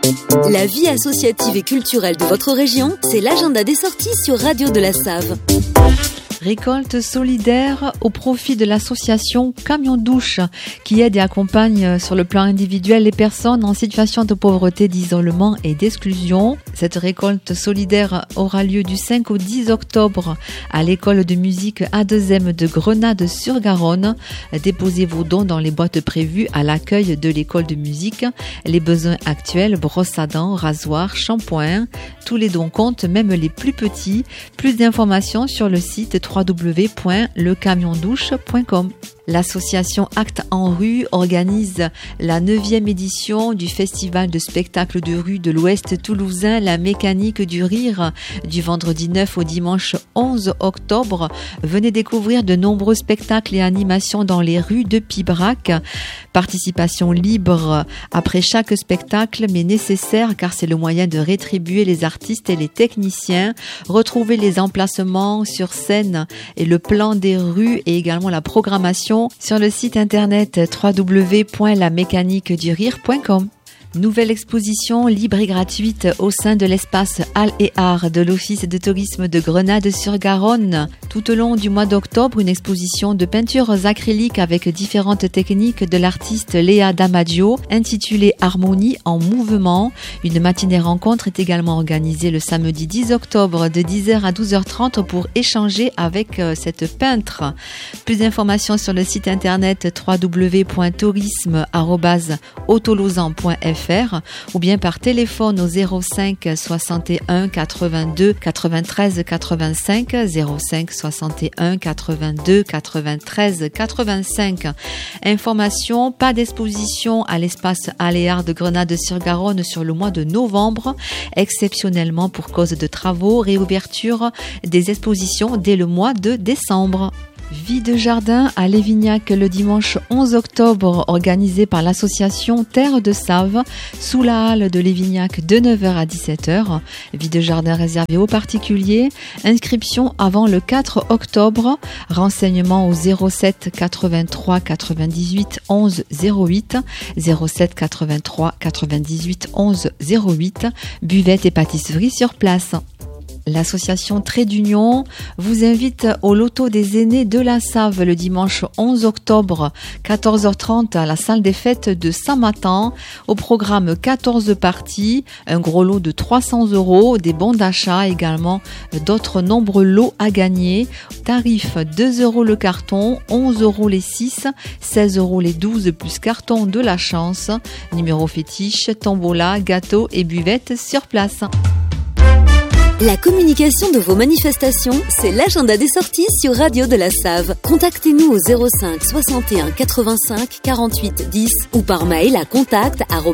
La vie associative et culturelle de votre région, c'est l'agenda des sorties sur Radio de la Save. Récolte solidaire au profit de l'association Camion Douche qui aide et accompagne sur le plan individuel les personnes en situation de pauvreté, d'isolement et d'exclusion. Cette récolte solidaire aura lieu du 5 au 10 octobre à l'école de musique A2M de Grenade-sur-Garonne. Déposez vos dons dans les boîtes prévues à l'accueil de l'école de musique. Les besoins actuels, brosse à dents, rasoir, shampoing, tous les dons comptent, même les plus petits. Plus d'informations sur le site www.lecamiondouche.com. L'association Actes en rue organise la 9e édition du festival de spectacles de rue de l'Ouest toulousain La Mécanique du Rire du vendredi 9 au dimanche 11 octobre. Venez découvrir de nombreux spectacles et animations dans les rues de Pibrac. Participation libre après chaque spectacle mais nécessaire car c'est le moyen de rétribuer les artistes et les techniciens. Retrouvez les emplacements sur scène et le plan des rues et également la programmation sur le site internet www.lamécaniquedurire.com. Nouvelle exposition libre et gratuite au sein de l'espace Halles et Arts de l'Office de tourisme de Grenade-sur-Garonne. Tout au long du mois d'octobre, une exposition de peintures acryliques avec différentes techniques de l'artiste Léa Damadio intitulée Harmonie en mouvement. Une matinée rencontre est également organisée le samedi 10 octobre de 10h à 12h30 pour échanger avec cette peintre. Plus d'informations sur le site internet www.tourisme@autolausan.fr ou bien par téléphone au 05 61 82 93 85 05 61 82 93 85. Information, pas d'exposition à l'espace Aléard de Grenade-sur-Garonne sur le mois de novembre, exceptionnellement pour cause de travaux, réouverture des expositions dès le mois de décembre. Vie de jardin à Lévignac le dimanche 11 octobre organisé par l'association Terre de Save sous la halle de Lévignac de 9h à 17h. Vie de jardin réservée aux particuliers. Inscription avant le 4 octobre. Renseignements au 07 83 98 11 08 07 83 98 11 08. Buvette et pâtisserie sur place. L'association Trait d'Union vous invite au loto des aînés de la Save le dimanche 11 octobre, 14h30 à la salle des fêtes de Saint-Matan. Au programme 14 parties, un gros lot de 300 €, des bons d'achat également, d'autres nombreux lots à gagner. Tarif 2 € le carton, 11 € les 6, 16 € les 12 plus carton de la chance. Numéro fétiche, tombola, gâteau et buvette sur place. La communication de vos manifestations, c'est l'agenda des sorties sur Radio de la Save. Contactez-nous au 05 61 85 48 10 ou par mail à contact@